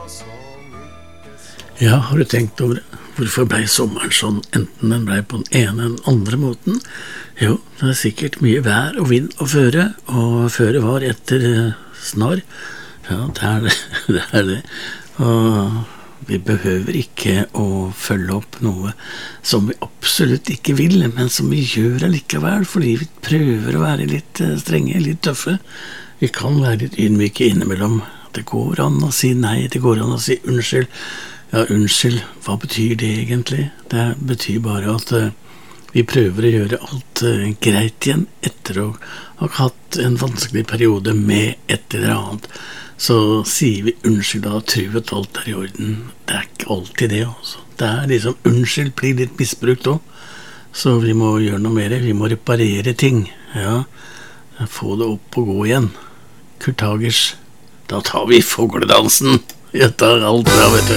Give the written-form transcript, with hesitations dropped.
Ja, har du tenkt over det? Hvorfor ble sommeren sånn, enten den ble på den ene eller den andre måten? Jo, det er sikkert mye vær og vind og føre var etter snar. Ja, det er det, det er det. Og vi behøver ikke å følge opp noe som vi absolutt ikke vil, men som vi gjør allikevel, fordi vi prøver å være litt strenge, litt tøffe. Vi kan være litt ydmyke innimellom. Det går an å si nei, det går an å si unnskyld. Ja, unnskyld, hva betyr det egentlig? Det betyr bare at vi prøver å gjøre alt greit igjen etter å ha hatt en vanskelig periode med et eller annet. Så sier vi unnskyld da, tror vi at alt er i orden. Det er ikke alltid det også. Det er liksom, unnskyld blir litt misbrukt også. Så vi må gjøre noe mer, vi må reparere ting. Ja, få det opp og gå igjen. Kurt Hagers, da tar vi fogledansen. Jeg tar alt bra, vet du.